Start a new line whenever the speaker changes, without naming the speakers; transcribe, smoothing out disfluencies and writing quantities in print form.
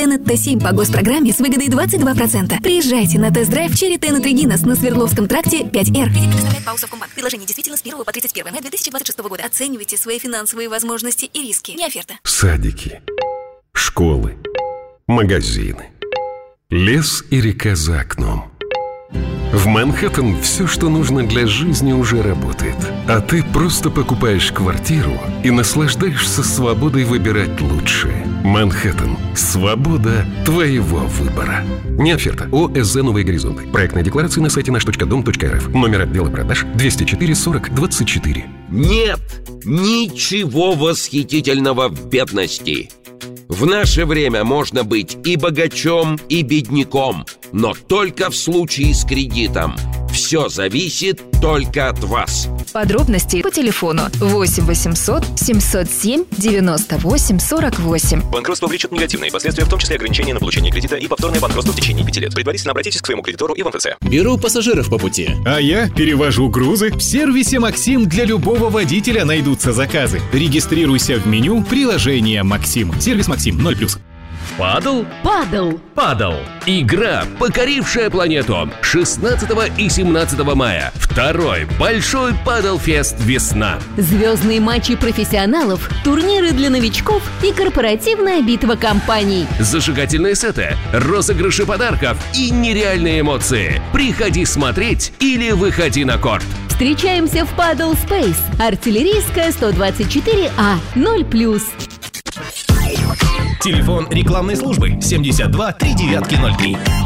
Tenet T7 по госпрограмме с выгодой 22%. Приезжайте на тест-драйв Cherry Tenet Regina на Свердловском тракте 5R. Предоставляет ПАО Совкомбанк. Предложение действительно с 1 по 31 мая 2026 года. Оценивайте свои финансовые возможности и риски. Не оферта.
Садики, школы, магазины, лес и река за окном. В Манхэттен все, что нужно для жизни, уже работает. А ты просто покупаешь квартиру и наслаждаешься свободой выбирать лучшее. Манхэттен. Свобода твоего выбора. Не оферта. ОСЗ «Новые горизонты». Проектная декларация на сайте наш.дом.рф. Номер отдела продаж 204 40 24.
Нет ничего восхитительного в бедности. В наше время можно быть и богачом, и бедняком, но только в случае с кредитом. Все зависит только от вас.
Подробности по телефону 8 800 707 98 48.
Банкротство влечет негативные последствия, в том числе ограничения на получение кредита и повторное банкротство в течение 5 лет. Предварительно обратитесь к своему кредитору и в МФЦ.
Беру пассажиров по пути.
А я перевожу грузы. В сервисе «Максим» для любого водителя найдутся заказы. Регистрируйся в меню приложения «Максим». Сервис «Максим» 0+.
Падал?
Падал.
Падал. Игра, покорившая планету. 16 и 17 мая. Второй большой Падал-фест «Весна».
Звездные матчи профессионалов, турниры для новичков и корпоративная битва компаний.
Зажигательные сеты, розыгрыши подарков и нереальные эмоции. Приходи смотреть или выходи на корт.
Встречаемся в Paddle Space. Артиллерийская 124А 0+.
Телефон рекламной службы 72 3903.